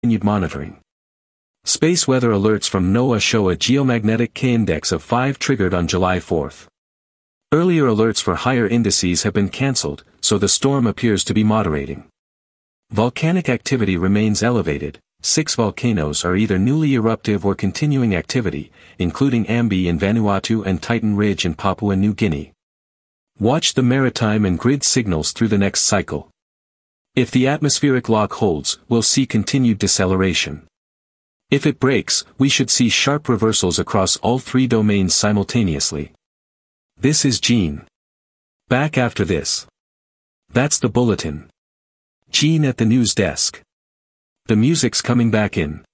continued monitoring. Space weather alerts from NOAA show a geomagnetic K-index of 5 triggered on July 4. Earlier alerts for higher indices have been cancelled, so the storm appears to be moderating. Volcanic activity remains elevated. 6 volcanoes are either newly eruptive or continuing activity, including Ambi in Vanuatu and Titan Ridge in Papua New Guinea. Watch the maritime and grid signals through the next cycle. If the atmospheric lock holds, we'll see continued deceleration. If it breaks, we should see sharp reversals across all 3 domains simultaneously. This is Gene. Back after this. That's the bulletin. Gene at the news desk. The music's coming back in.